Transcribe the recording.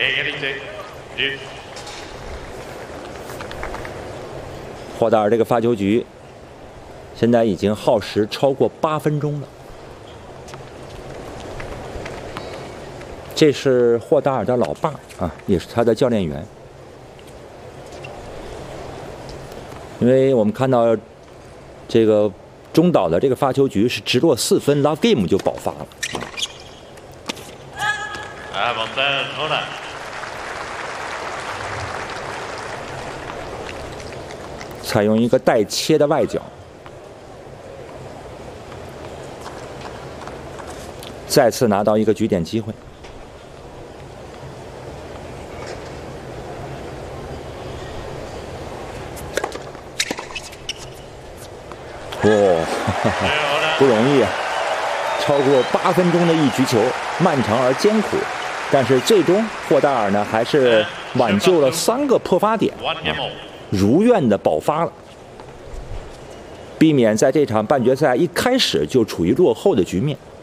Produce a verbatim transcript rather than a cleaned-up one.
霍达尔这个发球局现在已经耗时超过八分钟了。这是霍达尔的老爸啊，也是他的教练员。因为我们看到这个中岛的这个发球局是直落四分 ，Love Game 就爆发了。采用一个带切的外角，再次拿到一个局点机会。哇、哦，不容易啊！超过八分钟的一局球，漫长而艰苦，但是最终霍达尔呢还是挽救了三个破发点。啊如愿的爆发了，避免在这场半决赛一开始就处于落后的局面。